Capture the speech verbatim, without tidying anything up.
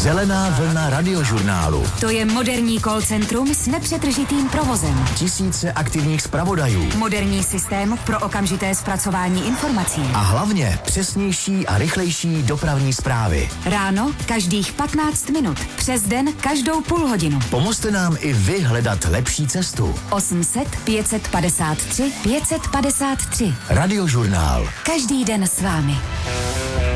Zelená vlna radiožurnálu. To je moderní call centrum s nepřetržitým provozem. Tisíce aktivních zpravodajů. Moderní systém pro okamžité zpracování informací. A hlavně přesnější a rychlejší dopravní zprávy. Ráno každých patnáct minut. Přes den každou půl hodinu. Pomozte nám i vy hledat lepší cestu. osm set pět padesát tři pět padesát tři. Radiožurnál. Každý den s vámi.